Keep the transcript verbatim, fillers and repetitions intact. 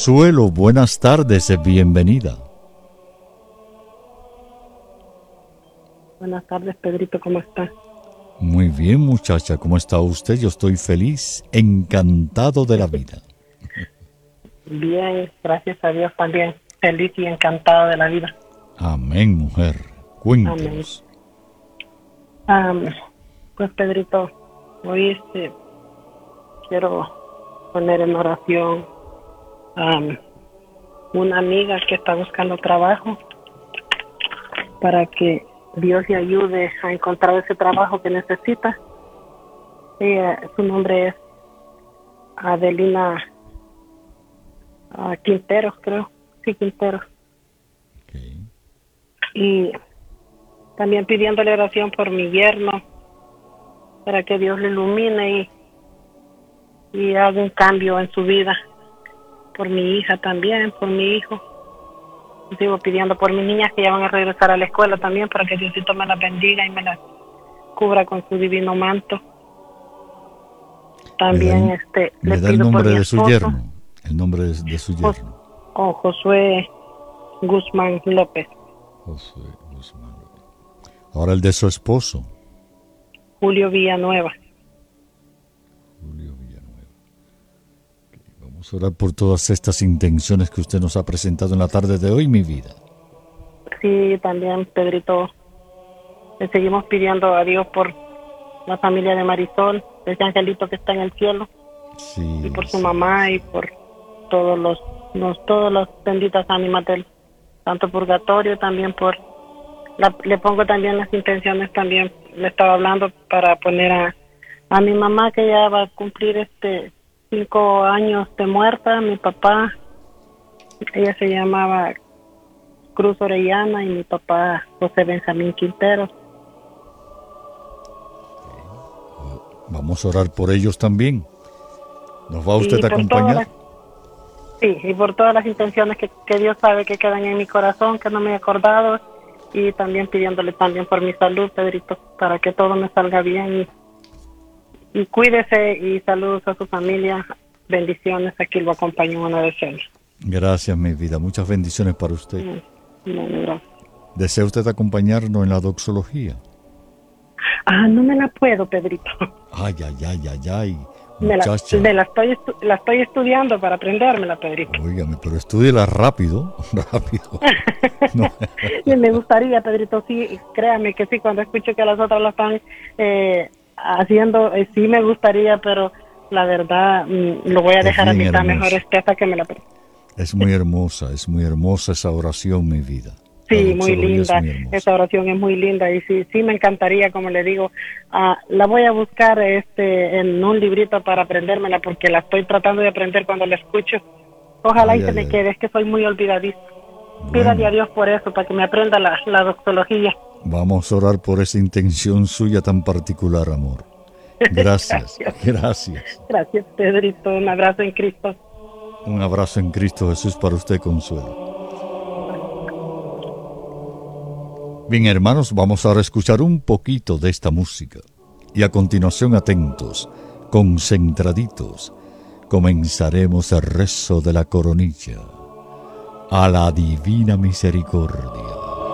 Consuelo, buenas tardes, bienvenida. Buenas tardes, Pedrito, ¿cómo está? Muy bien, muchacha, ¿cómo está usted? Yo estoy feliz, encantado de la vida. Bien, gracias a Dios también, feliz y encantado de la vida. Amén, mujer. Cuéntenos. Amén. Um, pues, Pedrito, hoy este, quiero poner en oración a um, una amiga que está buscando trabajo para que Dios le ayude a encontrar ese trabajo que necesita. Ella, su nombre es Adelina uh, Quinteros, creo. Sí, Quinteros. Okay. Y también pidiéndole oración por mi yerno, para que Dios le ilumine y, y haga un cambio en su vida. Por mi hija también, por mi hijo. Sigo pidiendo por mis niñas que ya van a regresar a la escuela también, para que Diosito me las bendiga y me las cubra con su divino manto. También le da, este le le da el pido nombre por mi de su esposo, yerno, el nombre de, de su yerno. O Josué Guzmán López. Josué Guzmán López. Ahora el de su esposo. Julio Villanueva. Julio Villanueva. Okay. Vamos a orar por todas estas intenciones que usted nos ha presentado en la tarde de hoy, mi vida. Sí, también, Pedrito, le seguimos pidiendo a Dios por la familia de Marisol, ese angelito que está en el cielo, sí, y por su sí, mamá sí. y por todos los, los todas las benditas ánimas del Santo Purgatorio, también por la, le pongo también las intenciones, también le estaba hablando para poner a, a mi mamá, que ya va a cumplir este cinco años de muerta, mi papá, ella se llamaba Cruz Orellana, y mi papá José Benjamín Quintero. Vamos a orar por ellos también. ¿Nos va usted a acompañar? Las, sí, y por todas las intenciones que, que Dios sabe que quedan en mi corazón, que no me he acordado, y también pidiéndole también por mi salud, Pedrito, para que todo me salga bien. Y, y cuídese, y saludos a su familia. Bendiciones, aquí lo acompaño una vez él. Gracias, mi vida. Muchas bendiciones para usted. Mm, no, gracias. ¿Desea usted acompañarnos en la doxología? Ah, no me la puedo, Pedrito. Ay, ay, ay, ay, ay. Me la, me la, estoy, estu- la estoy estudiando para aprendérmela, Pedrito. Óigame, pero estúdiela rápido, rápido. No. Me gustaría, Pedrito, sí, créame que sí, cuando escucho que las otras la están eh, haciendo, eh, sí me gustaría, pero la verdad mm, lo voy a dejar a mitad, mejor este hasta que me la... Es muy hermosa, es muy hermosa esa oración, mi vida. Sí, muy linda, muy esa oración es muy linda, y sí, sí me encantaría, como le digo, uh, la voy a buscar este en un librito para aprendérmela, porque la estoy tratando de aprender cuando la escucho. Ojalá ay, y se ay, me ay. quede, es que soy muy olvidadizo. Bueno. Pídale a Dios por eso, para que me aprenda la, la doxología. Vamos a orar por esa intención suya tan particular, amor. Gracias, gracias. Gracias, gracias, Pedrito, un abrazo en Cristo. Un abrazo en Cristo Jesús para usted, Consuelo. Bien, hermanos, vamos ahora a escuchar un poquito de esta música. Y a continuación, atentos, concentraditos, comenzaremos el rezo de la coronilla. A la divina misericordia.